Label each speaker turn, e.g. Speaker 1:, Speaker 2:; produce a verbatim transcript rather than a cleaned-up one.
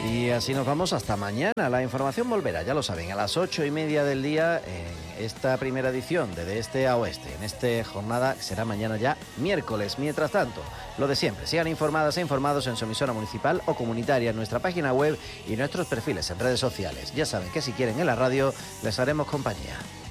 Speaker 1: Y así nos vamos hasta mañana. La información volverá, ya lo saben, a las ocho y media del día en esta primera edición de De Este a Oeste, en esta jornada que será mañana ya miércoles. Mientras tanto, lo de siempre, sigan informadas e informados en su emisora municipal o comunitaria, en nuestra página web y nuestros perfiles en redes sociales. Ya saben que si quieren en la radio les haremos compañía.